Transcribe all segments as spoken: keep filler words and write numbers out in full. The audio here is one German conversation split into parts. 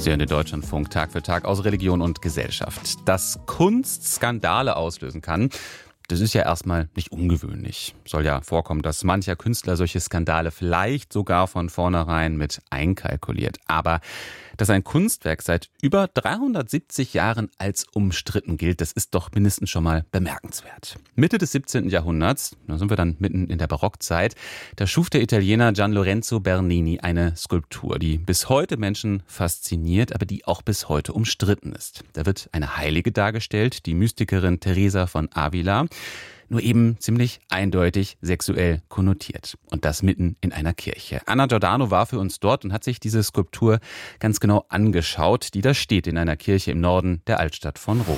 Sie hören den Deutschlandfunk Tag für Tag aus Religion und Gesellschaft. Dass Kunst Skandale auslösen kann, das ist ja erstmal nicht ungewöhnlich. Soll ja vorkommen, dass mancher Künstler solche Skandale vielleicht sogar von vornherein mit einkalkuliert. Aber dass ein Kunstwerk seit über dreihundertsiebzig Jahren als umstritten gilt, das ist doch mindestens schon mal bemerkenswert. Mitte des siebzehnten Jahrhunderts, da sind wir dann mitten in der Barockzeit, da schuf der Italiener Gian Lorenzo Bernini eine Skulptur, die bis heute Menschen fasziniert, aber die auch bis heute umstritten ist. Da wird eine Heilige dargestellt, die Mystikerin Teresa von Avila, nur eben ziemlich eindeutig sexuell konnotiert. Und das mitten in einer Kirche. Anna Giordano war für uns dort und hat sich diese Skulptur ganz genau angeschaut, die da steht in einer Kirche im Norden der Altstadt von Rom.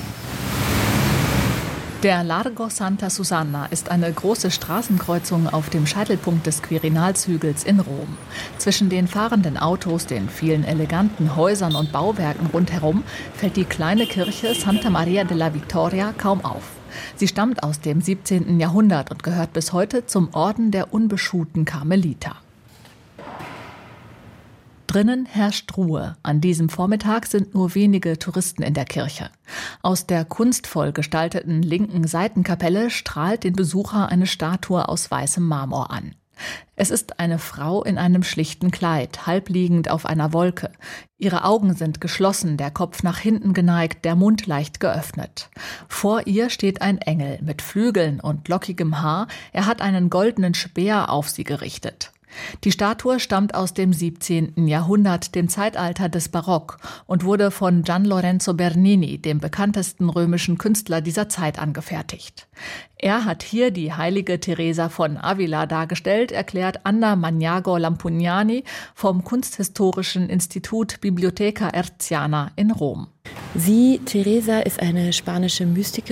Der Largo Santa Susanna ist eine große Straßenkreuzung auf dem Scheitelpunkt des Quirinalshügels in Rom. Zwischen den fahrenden Autos, den vielen eleganten Häusern und Bauwerken rundherum fällt die kleine Kirche Santa Maria della Vittoria kaum auf. Sie stammt aus dem siebzehnten Jahrhundert und gehört bis heute zum Orden der unbeschuhten Karmeliter. Drinnen herrscht Ruhe. An diesem Vormittag sind nur wenige Touristen in der Kirche. Aus der kunstvoll gestalteten linken Seitenkapelle strahlt den Besucher eine Statue aus weißem Marmor an. Es ist eine Frau in einem schlichten Kleid, halbliegend auf einer Wolke. Ihre Augen sind geschlossen, der Kopf nach hinten geneigt, der Mund leicht geöffnet. Vor ihr steht ein Engel mit Flügeln und lockigem Haar. Er hat einen goldenen Speer auf sie gerichtet. Die Statue stammt aus dem siebzehnten Jahrhundert, dem Zeitalter des Barock, und wurde von Gian Lorenzo Bernini, dem bekanntesten römischen Künstler dieser Zeit, angefertigt. Er hat hier die heilige Teresa von Avila dargestellt, erklärt Anna Magnago Lampugnani vom Kunsthistorischen Institut Bibliotheca Erziana in Rom. Sie, Teresa, ist eine spanische Mystikerin.